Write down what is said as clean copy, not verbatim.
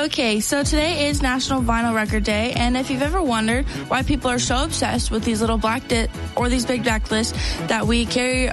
Okay, so today is National Vinyl Record Day, and if you've ever wondered why people are so obsessed with these little these big black lists that we carry